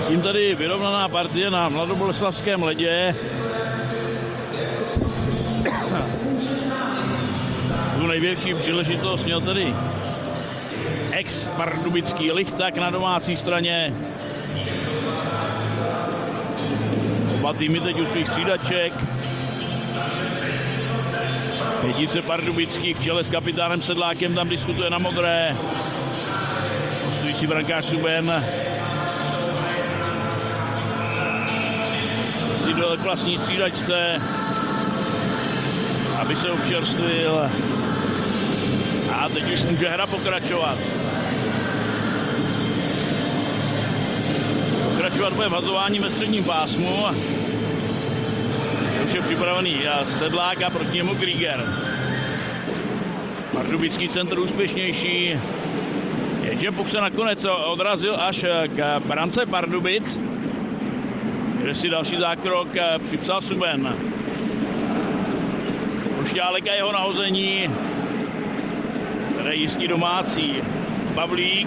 Tím tady vyrovnaná partie na mladoboleslavském ledě. Tu největší příležitost měl tedy ex-pardubický Lichták na domácí straně. Oba týmy teď u svých střídaček. Pětice pardubických v čele s kapitánem Sedlákem tam diskutuje na modré. Hostující brankář Suben si do klasní střídačce, aby se občerstvil. A teď už může hra pokračovat. Pokračovat bude vazování ve středním pásmu. Už je připravený Sedlák a proti němu Krieger. Pardubický centr úspěšnější. Jenže puk se nakonec odrazil až k brance Pardubic, kde si další zákrok připsal Suben. Šťálek a jeho nahození, které jistí domácí. Pavlík.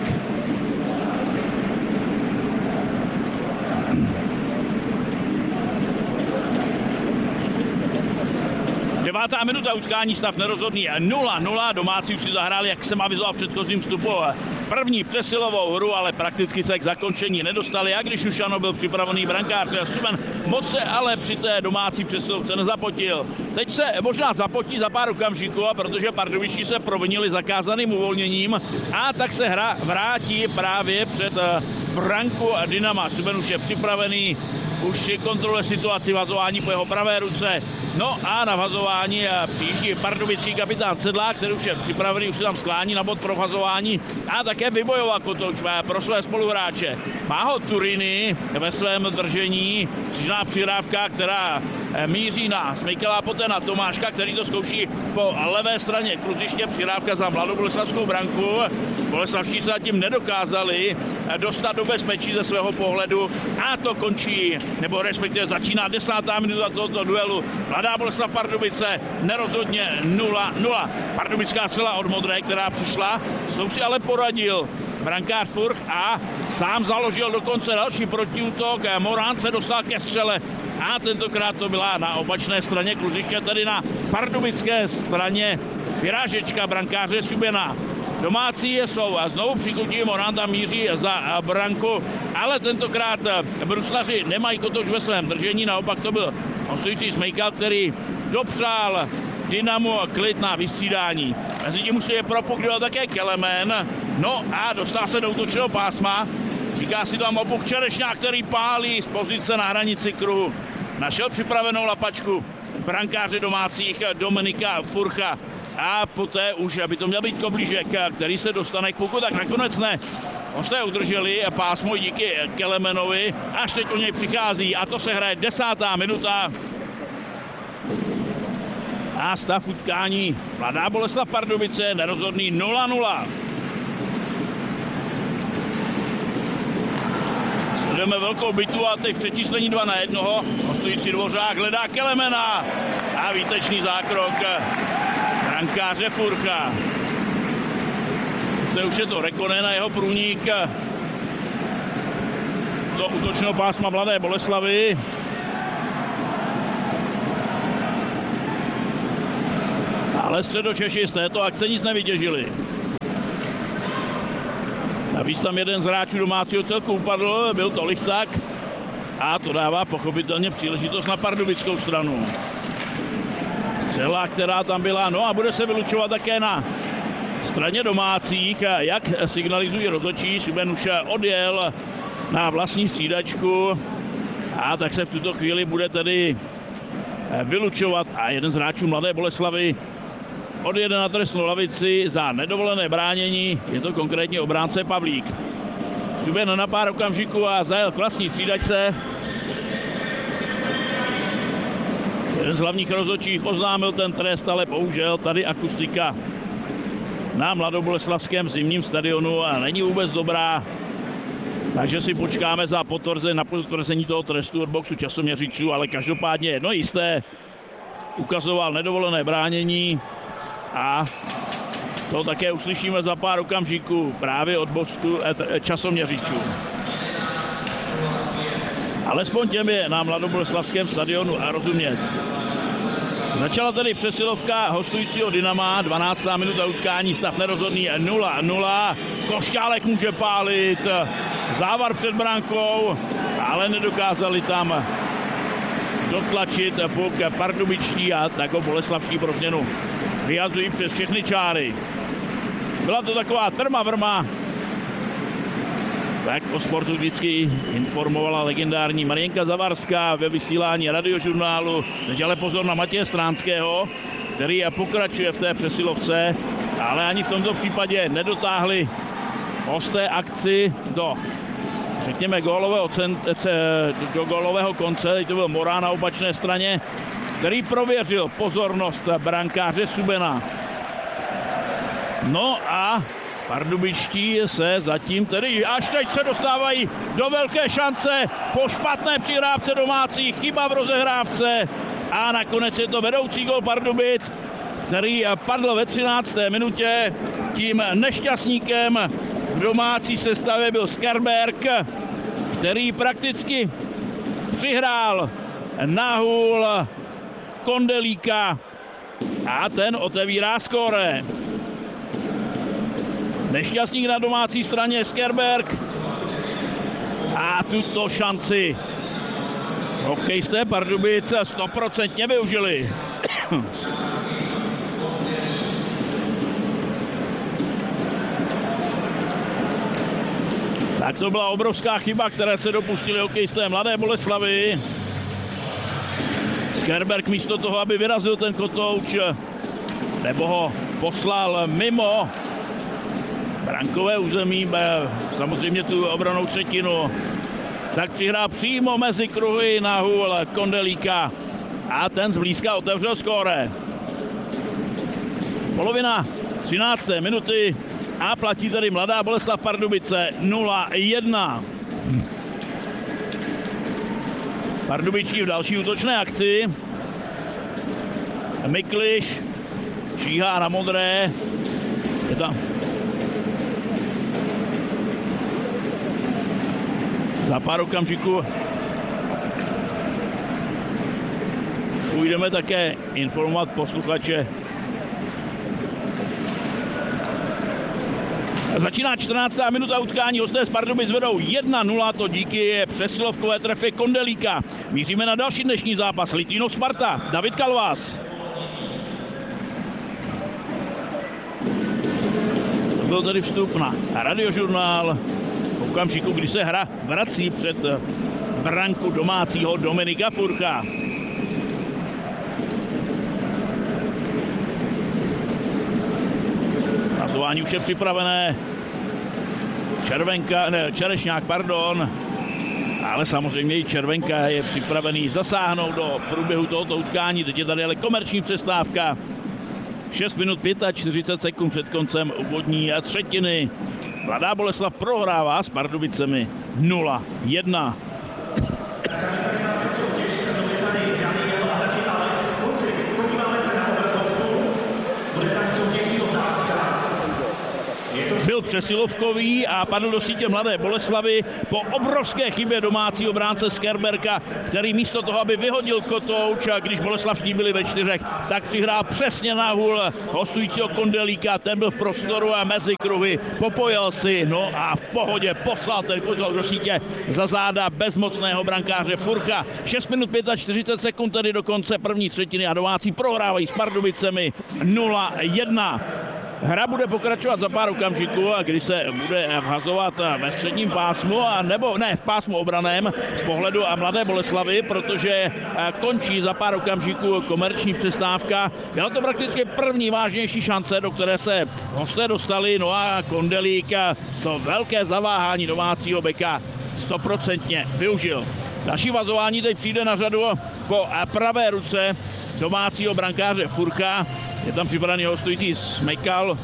Devátá minuta utkání, stav nerozhodný 0-0. Domácí už si zahráli, jak jsem avizoval v předchozím vstupu, první přesilovou hru, ale prakticky se k zakončení nedostali. A když už ano, byl připravený brankář Suben, moc se ale při té domácí přesilovce nezapotil. Teď se možná zapotí za pár okamžiků, protože Pardubičtí se provinili zakázaným uvolněním a tak se hra vrátí právě před branku Dynama. Suben už je připravený, už si kontroluje situaci vazování po jeho pravé ruce. No a na vazování přijíždí pardubický kapitán Sedlák, který už je připravený, už se tam sklání na bod pro vazování a také vybojoval kotouč pro své spoluhráče. Má ho Turiny ve svém držení, křížná přihrávka, která míří na Smejkala, poté na Tomáška, který to zkouší po levé straně kluziště, přihrávka za mladoboleslavskou branku. Boleslavští se zatím nedokázali dostat do bezpečí ze svého pohledu a to končí, nebo respektive začíná 10. minuta tohoto duelu. Mladá Boleslav Pardubice nerozhodně 0-0. Pardubická střela od modré, která přišla, s tou si ale poradil brankář Furch a sám založil dokonce další protiútok. Morán se dostal ke střele a tentokrát to byla na opačné straně kluziště, tedy na pardubické straně vyrážečka brankáře Subena. Domácí jsou a znovu přikutí, Morán tam míří za branku, ale tentokrát bruslaři nemají kotouč ve svém držení, naopak to byl hostující Smejkal, který dopřál Dynamu klid na vystřídání. Mezitím musí je propuknout také Kelemen, no a dostal se do útočného pásma, říká si tam opuk Čerešňák, který pálí z pozice na hranici kruhu. Našel připravenou lapačku brankáře domácích Dominika Furcha. A poté už by to měl být Koblížek, který se dostane k puku, tak nakonec ne. Hosté udrželi pásmo díky Kelemenovi, až teď o něj přichází a to se hraje 10. minuta. A stav utkání Mladá Boleslav Pardubice nerozhodný 0-0. Sledujeme velkou bitvu a teď v přečíslení 2-1. Hostující Dvořák hledá Kelemena a výtečný zákrok brankáře Furcha. To už je to Rekonen a jeho průnik do útočného pásma Mladé Boleslavy. Ale Středočeši z této akce nic nevytěžili. Navíc tam jeden z hráčů domácího celku upadl, byl to Lichták a to dává pochopitelně příležitost na pardubickou stranu. Střela, která tam byla, no a bude se vylučovat také na straně domácích, jak signalizují rozhodčí. Suben už odjel na vlastní střídačku a tak se v tuto chvíli bude tedy vylučovat a jeden z hráčů Mladé Boleslavy odjede na trestnou lavici za nedovolené bránění, je to konkrétně obránce Pavlík. Suben na pár okamžiků a zajel k vlastní střídačce. Jeden z hlavních rozhodčích oznámil ten trest, ale bohužel tady akustika na mladoboleslavském zimním stadionu a není vůbec dobrá. Takže si počkáme na potvrzení toho trestu od boxu časoměřičů, ale každopádně jedno jisté, ukazoval nedovolené bránění a to také uslyšíme za pár okamžiků právě od boxu časoměřičů. Alespoň těm je na Mladoboleslavském stadionu a rozumět. Začala tedy přesilovka hostujícího Dynama, 12. minuta utkání, stav nerozhodný 0-0. Košťálek může pálit, závar před brankou, ale nedokázali tam dotlačit puk pardubičtí a tak ho boleslavští pro změnu vyhazují přes všechny čáry. Byla to taková trma vrma. Tak o sportu vždycky informovala legendární Marienka Zavarská ve vysílání Radiožurnálu. Teď ale pozor na Matěje Stránského, který pokračuje v té přesilovce, ale ani v tomto případě nedotáhli hosté akci do, řekněme, do gólového konce. Teď to byl Morán na opačné straně, který prověřil pozornost brankáře Subena. No a pardubičtí se zatím tedy až teď se dostávají do velké šance po špatné přihrávce domácí, chyba v rozehrávce a nakonec je to vedoucí gól Pardubic, který padl ve 13. minutě. Tím nešťastníkem v domácí sestavě byl Skerberg, který prakticky přihrál na hůl Kondelíka a ten otevírá skóre. Nešťastník na domácí straně Skerberg a tuto šanci hokejisté Pardubic 100% využili. Tak to byla obrovská chyba, které se dopustili hokejisté Mladé Boleslavi. Skerberg místo toho, aby vyrazil ten kotouč, nebo ho poslal mimo brankové území, samozřejmě tu obranou třetinu, tak přihrál přímo mezi kruhy na hůl Kondelíka a ten zblízka otevřel skóre. Polovina 13. minuty a platí tady Mladá Boleslav Pardubice 0-1. Pardubičtí v další útočné akci. Mikliš číhá na modré. Je tam za pár okamžiků půjdeme také informovat posluchače. Začíná 14. minuta utkání, hosté z Pardubic vedou 1-0, to díky přesilovkové trefě Kondelíka. Míříme na další dnešní zápas, Litvínov Sparta, David Kalvás. To byl tedy vstup na Radiožurnál v okamžiku, kdy se hra vrací před branku domácího Dominika Furcha. Hlasování už je připravené. Čerešňák, ale samozřejmě i Červenka je připravený zasáhnout do průběhu tohoto utkání. Teď je tady ale komerční přestávka. 6 minut 45 sekund před koncem úvodní třetiny. Mladá Boleslav prohrává s Pardubicemi 0-1. Byl přesilovkový a padl do sítě Mladé Boleslavy po obrovské chybě domácího bránce Skerberka, který místo toho, aby vyhodil kotouč, a když Boleslavští byli ve 4, tak přihrál přesně na hůl hostujícího Kondelíka, ten byl v prostoru a mezi kruhy, popojil si, no a v pohodě poslal ten kotel do sítě za záda bezmocného brankáře Furcha. 6 minut 45 sekund tedy do konce první třetiny a domácí prohrávají s Pardubicemi 0-1. Hra bude pokračovat za pár okamžiků, kdy se bude vhazovat ve středním pásmu, nebo ne v pásmu obraném z pohledu Mladé Boleslavy, protože končí za pár okamžiků komerční přestávka. Byla to prakticky první vážnější šance, do které se hosté dostali, no a Kondelík to velké zaváhání domácího beka 100% využil. Další vazování teď přijde na řadu po pravé ruce domácího brankáře Furcha. Je tam připravený hostující Smejkal.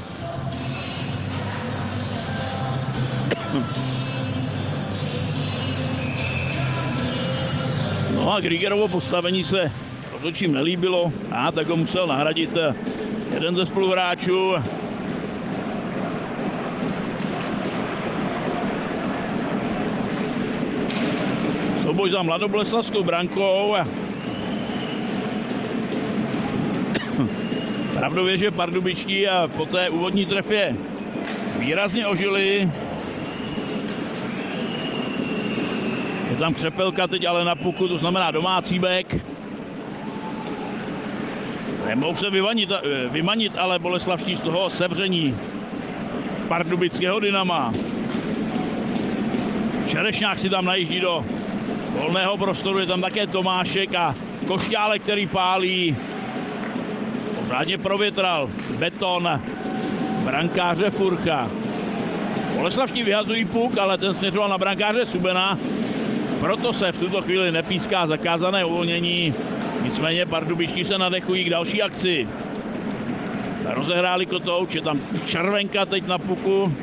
No a Griegerovo postavení se rozhodčím nelíbilo a tak ho musel nahradit jeden ze spoluhráčů. souboj za mladoboleslavskou brankou. Pravdou je, že pardubičtí po té úvodní trefě výrazně ožili. Je tam Křepelka teď ale na puku, to znamená domácí bek. Nemohou se vymanit ale boleslavští z toho sevření pardubického Dynama. Čerešňák si tam najíždí do volného prostoru, je tam také Tomášek a Košťálek, který pálí. Pořádně provětral beton brankáře Furcha. Boleslavští vyhazují puk, ale ten směřoval na brankáře Subena. Proto se v tuto chvíli nepíská zakázané uvolnění. Nicméně pardubičtí se nadechují k další akci. Rozehráli kotouč, je tam Červenka teď na puku.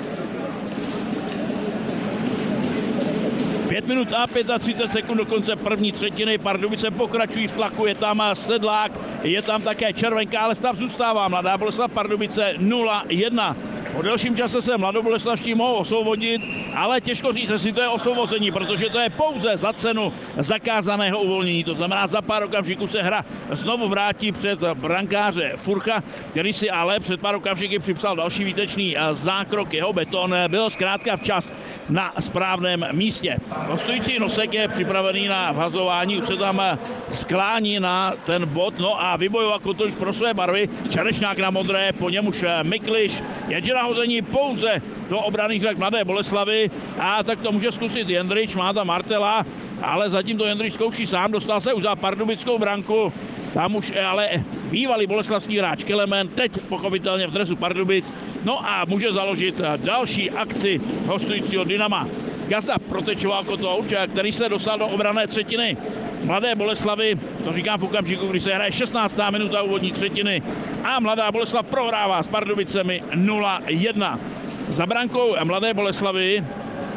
5 minut a 35 sekund do konce první třetiny. Pardubice pokračují v tlaku, je tam Sedlák, je tam také Červenka, ale stav zůstává. Mladá Boleslav Pardubice 0-1. Po delším čase se mladoboleslavští mohou osvobodit, ale těžko říct, jestli to je osvobození, protože to je pouze za cenu zakázaného uvolnění. To znamená, za pár okamžiků se hra znovu vrátí před brankáře Furcha, který si ale před pár okamžiky připsal další výtečný zákrok. Jeho beton byl zkrátka včas na správném místě. Hostující Nosek je připravený na vhazování, už se tam sklání na ten bod, no a vybojoval kotouč pro své barvy. Čerešňák na modré, po něm už Mikliš, jenže nahození pouze do obrany řad Mladé Boleslavy a tak to může zkusit Jendrič, má tam Martela, ale zatím to Jendrič zkouší sám, dostal se už za pardubickou branku, tam už ale bývalý boleslavský hráč Kelemen, teď pochopitelně v dresu Pardubic, no a může založit další akci hostujícího Dynama. Gazda protečoval kotouč, který se dostal do obranné třetiny Mladé Boleslavy, to říkám v okamžiku, kdy se hraje 16. minuta úvodní třetiny a Mladá Boleslav prohrává s Pardubicemi 0-1. Za brankou Mladé Boleslavy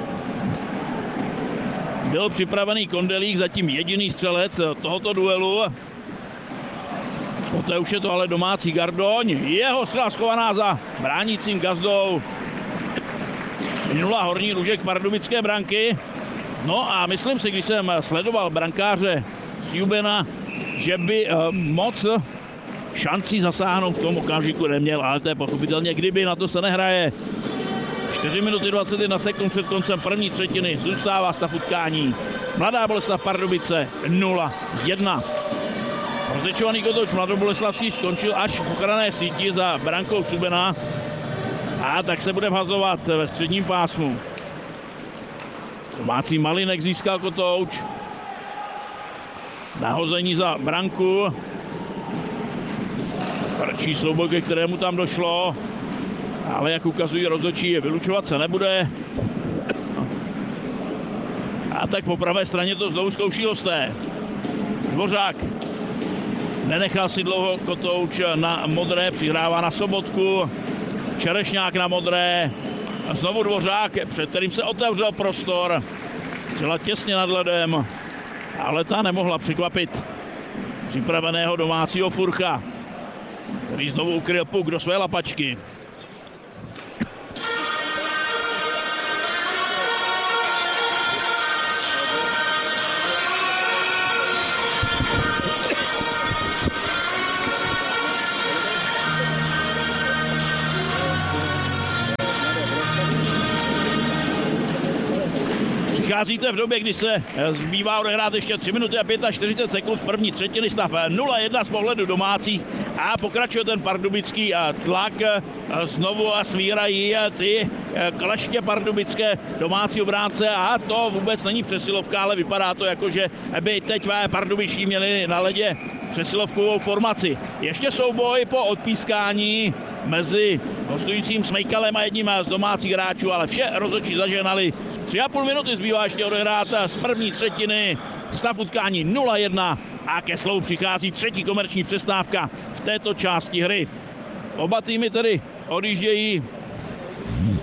byl připravený Kondelík, zatím jediný střelec tohoto duelu. Poté už je to ale domácí Gardoň, jeho střela schovaná za bránícím Gazdou. Minulá horní lůžek pardubické branky. No a myslím si, když jsem sledoval brankáře Sjubena, že by moc šancí zasáhnout v tom okamžiku neměl, ale to je pochopitelně kdyby, na to se nehraje. 4 minuty 21 sekund před koncem první třetiny zůstává stav utkání. Mladá Boleslav Pardubice 0-1. Protečovaný kotouč mladoboleslavský skončil až v ochranné síti za brankou Subena a tak se bude vhazovat ve středním pásmu. Domácí Malinek získal kotouč. Nahození za branku. Prčí souboj, ke kterému tam došlo. Ale jak ukazují rozhodčí, vylučovat se nebude. A tak po pravé straně to znovu zkouší hosté. Dvořák nenechal si dlouho kotouč na modré, přihrává na Sobotku. Čerešňák na modré. A znovu Dvořák, před kterým se otevřel prostor. Střela těsně nad ledem, ale ta nemohla překvapit připraveného domácího Furcha, který znovu ukryl puk do své lapačky. Přicházíte v době, kdy se zbývá odehrát ještě 3 minuty a 45 sekund z první třetiny, stav 0-1 z pohledu domácích a pokračuje ten pardubický tlak. Znovu svírají ty kleště pardubické domácí obránce a to vůbec není přesilovka, ale vypadá to jako, že by teď pardubičtí měli na ledě přesilovkovou formaci. Ještě souboj po odpískání mezi hostujícím Smejkalem a jedním z domácích hráčů, ale vše rozhodčí zaženali. 3,5 minuty zbývá ještě odehrát z první třetiny, stav utkání 0-1 a ke slovu přichází třetí komerční přestávka v této části hry. Oba týmy tedy odjíždějí